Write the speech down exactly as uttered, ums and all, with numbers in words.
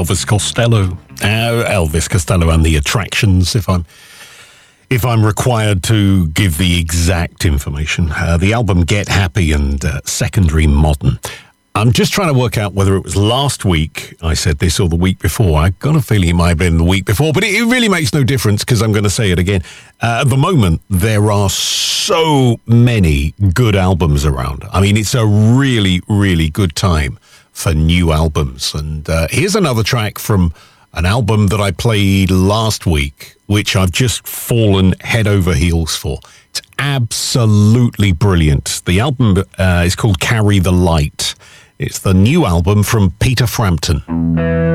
Elvis Costello. Uh, Elvis Costello and the Attractions, if I'm if I'm required to give the exact information. Uh, the album Get Happy and uh, Secondary Modern. I'm just trying to work out whether it was last week I said this or the week before. I got a feeling it might have been the week before, but it, it really makes no difference because I'm going to say it again. Uh, at the moment, there are so many good albums around. I mean, it's a really, really good time for new albums. And uh, here's another track from an album that I played last week, which I've just fallen head over heels for. It's absolutely brilliant. The album uh, is called Carry the Light. It's the new album from Peter Frampton.